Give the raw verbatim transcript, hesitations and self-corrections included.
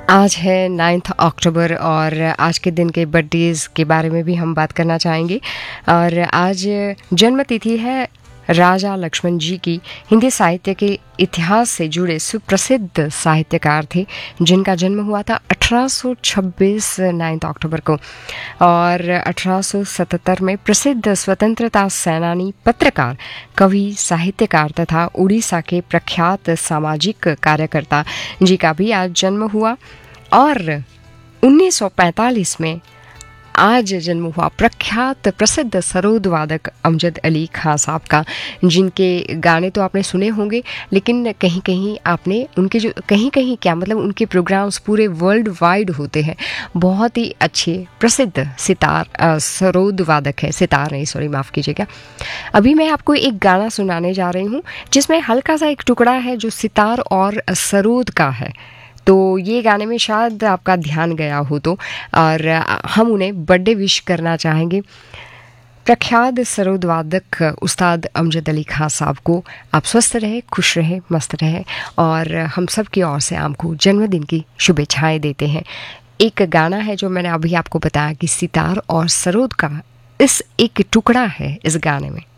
आज है नाइन्थ अक्टूबर और आज के दिन के बर्थडेज़ के बारे में भी हम बात करना चाहेंगे। और आज जन्म तिथि है राजा लक्ष्मण जी की। हिंदी साहित्य के इतिहास से जुड़े सुप्रसिद्ध साहित्यकार थे जिनका जन्म हुआ था अठारह सौ छब्बीस नाइन्थ अक्टूबर को। और अठारह सौ सतहत्तर में प्रसिद्ध स्वतंत्रता सेनानी, पत्रकार, कवि, साहित्यकार तथा उड़ीसा के प्रख्यात सामाजिक कार्यकर्ता जी का भी आज जन्म हुआ। और उन्नीस सौ पैंतालीस में आज जन्म हुआ प्रख्यात प्रसिद्ध सरोद वादक अमजद अली खां साहब का, जिनके गाने तो आपने सुने होंगे, लेकिन कहीं कहीं आपने उनके जो कहीं कहीं क्या मतलब उनके प्रोग्राम्स पूरे वर्ल्ड वाइड होते हैं। बहुत ही अच्छे प्रसिद्ध सितार अ, सरोद वादक है, सितार नहीं सॉरी माफ़ कीजिएगा। अभी मैं आपको एक गाना सुनाने जा रही हूँ जिसमें हल्का सा एक टुकड़ा है जो सितार और सरोद का है। तो ये गाने में शायद आपका ध्यान गया हो तो, और हम उन्हें बर्थडे विश करना चाहेंगे। प्रख्यात सरोद वादक उस्ताद अमजद अली खां साहब को आप स्वस्थ रहे, खुश रहे, मस्त रहे, और हम सब की ओर से आपको जन्मदिन की शुभेच्छाएं देते हैं। एक गाना है जो मैंने अभी आपको बताया कि सितार और सरोद का, इस एक टुकड़ा है इस गाने में।